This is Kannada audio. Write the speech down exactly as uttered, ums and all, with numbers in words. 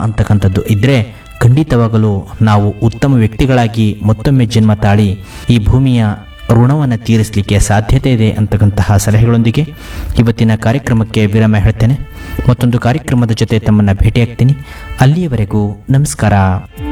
ಅಂತಕ್ಕಂಥದ್ದು ಇದ್ದರೆ ಖಂಡಿತವಾಗಲೂ ನಾವು ಉತ್ತಮ ವ್ಯಕ್ತಿಗಳಾಗಿ ಮತ್ತೊಮ್ಮೆ ಜನ್ಮ ತಾಳಿ ಈ ಭೂಮಿಯ ಋಣವನ್ನು ತೀರಿಸಲಿಕ್ಕೆ ಸಾಧ್ಯತೆ ಇದೆ ಅಂತಕ್ಕಂತಹ ಸಲಹೆಗಳೊಂದಿಗೆ ಇವತ್ತಿನ ಕಾರ್ಯಕ್ರಮಕ್ಕೆ ವಿರಾಮ ಹೇಳ್ತೇನೆ. ಮತ್ತೊಂದು ಕಾರ್ಯಕ್ರಮದ ಜೊತೆ ತಮ್ಮನ್ನು ಭೇಟಿಯಾಗ್ತೀನಿ. ಅಲ್ಲಿಯವರೆಗೂ ನಮಸ್ಕಾರ.